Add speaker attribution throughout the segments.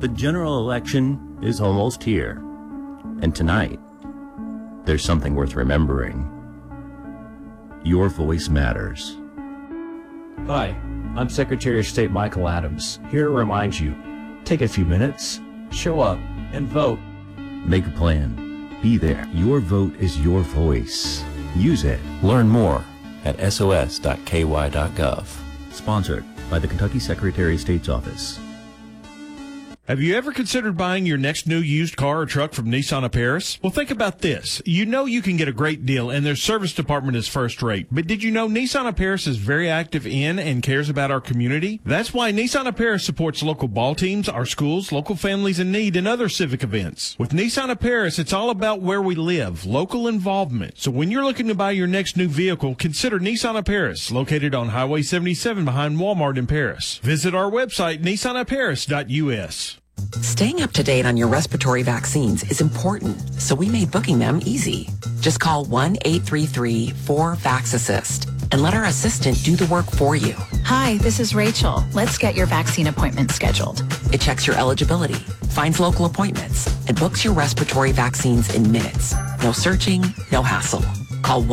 Speaker 1: The general election is almost here. And tonight, there's something worth remembering. Your voice matters.
Speaker 2: Hi, I'm Secretary of State Michael Adams, here to remind you, take a few minutes, show up, and vote.
Speaker 1: Make a plan. Be there. Your vote is your voice. Use it. Learn more at sos.ky.gov. Sponsored by the Kentucky Secretary of State's Office.
Speaker 3: Have you ever considered buying your next new used car or truck from Nissan of Paris? Well, think about this. You know you can get a great deal, and their service department is first rate. But did you know Nissan of Paris is very active in and cares about our community? That's why Nissan of Paris supports local ball teams, our schools, local families in need, and other civic events. With Nissan of Paris, it's all about where we live, local involvement. So when you're looking to buy your next new vehicle, consider Nissan of Paris, located on Highway 77 behind Walmart in Paris. Visit our website, nissanofparis.us.
Speaker 4: Staying up to date on your respiratory vaccines is important, so we made booking them easy. Just call 1-833-4-VAX-ASSIST and let our assistant do the work for you.
Speaker 5: Hi, this is Rachel. Let's get your vaccine appointment scheduled.
Speaker 4: It checks your eligibility, finds local appointments, and books your respiratory vaccines in minutes. No searching, no hassle. Call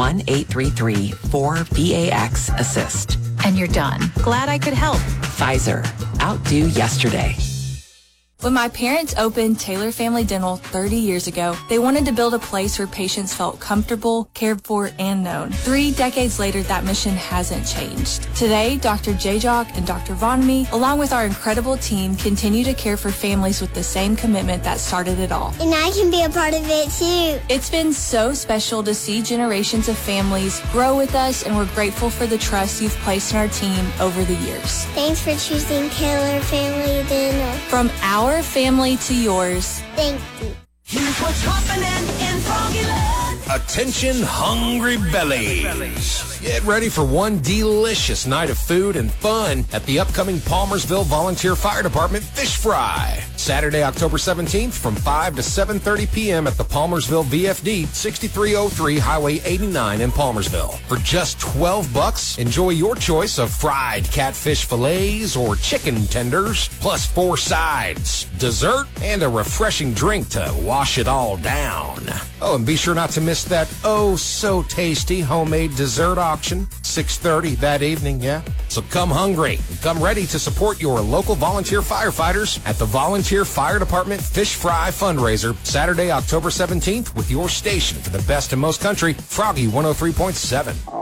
Speaker 4: 1-833-4-VAX-ASSIST.
Speaker 5: And you're done. Glad I could help.
Speaker 4: Pfizer. Outdo yesterday.
Speaker 6: When my parents opened Taylor Family Dental 30 years ago, they wanted to build a place where patients felt comfortable, cared for, and known. 3 decades later, that mission hasn't changed. Today, Dr. J-Jock and Dr. Vonmi, along with our incredible team, continue to care for families with the same commitment that started it all.
Speaker 7: And I can be a part of it too.
Speaker 6: It's been so special to see generations of families grow with us, and we're grateful for the trust you've placed in our team over the years.
Speaker 7: Thanks for choosing Taylor Family Dental.
Speaker 6: From our family to yours.
Speaker 7: Thank you.
Speaker 8: Here's what's happening in Froggyland.
Speaker 9: Attention, hungry bellies. Get ready for one delicious night of food and fun at the upcoming Palmersville Volunteer Fire Department Fish Fry. Saturday, October 17th from 5 to 7:30 p.m. at the Palmersville VFD, 6303 Highway 89 in Palmersville. For just $12, enjoy your choice of fried catfish fillets or chicken tenders, plus 4 sides, dessert, and a refreshing drink to wash it all down. Oh, and be sure not to miss that oh-so-tasty homemade dessert auction, 6:30 that evening, yeah? So come hungry and come ready to support your local volunteer firefighters at the Volunteer Fire Department Fish Fry Fundraiser, Saturday, October 17th, with your station for the best in most country, Froggy 103.7.